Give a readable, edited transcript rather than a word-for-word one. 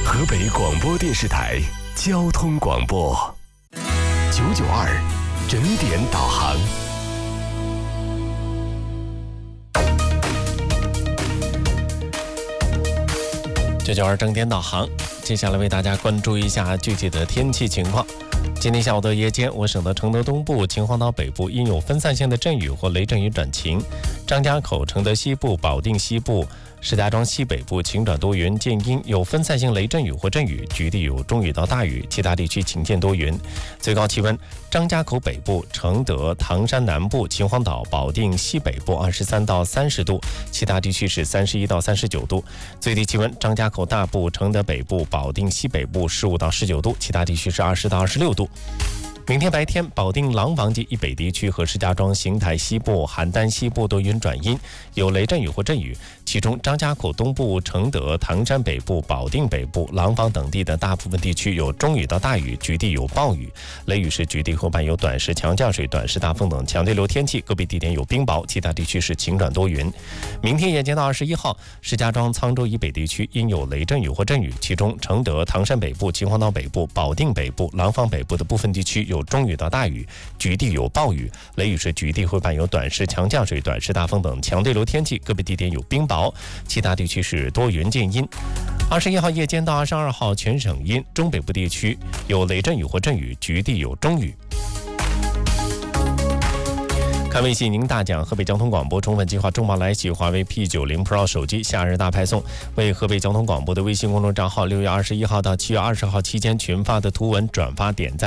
河北广播电视台交通广播992整点导航。 992整点导航，接下来为大家关注一下具体的天气情况。今天下午的夜间，我省的承德东部、秦皇岛北部因有分散性的阵雨或雷阵雨转晴，张家口、承德西部、保定西部、石家庄西北部晴转多云见阴，有分散性雷阵雨或阵雨，局地有中雨到大雨，其他地区晴见多云。最高气温：张家口北部、承德、唐山南部、秦皇岛、保定西北部23到30度，其他地区是31到39度。最低气温：张家口大部、承德北部、保定西北部15到19度，其他地区是20到26度。明天白天，保定廊坊及以北地区和石家庄邢台西部、邯郸西部多云转阴，有雷阵雨或阵雨，其中张家口东部、承德、唐山北部、保定北部、廊坊等地的大部分地区有中雨到大雨，局地有暴雨，雷雨时局地或伴有短时强降水、短时大风等强对流天气，个别地点有冰雹，其他地区是晴转多云。明天夜间到21号，石家庄、沧州以北地区因有雷阵雨或阵雨，其中承德、唐山北部、秦皇岛北部、保定北部、廊坊北部的部分地区有中雨到大雨，局地有暴雨，雷雨时局地会伴有短时强降水、短时大风等强对流天气，个别地点有冰雹，其他地区是多云见阴。21号夜间到22号全省阴，中北部地区有雷阵雨或阵雨，局地有中雨。看微信，您大奖河北交通广播充分计划重磅来袭，华为 P90 Pro 手机夏日大派送。为河北交通广播的微信公众账号6月21号到7月20号期间群发的图文转发点赞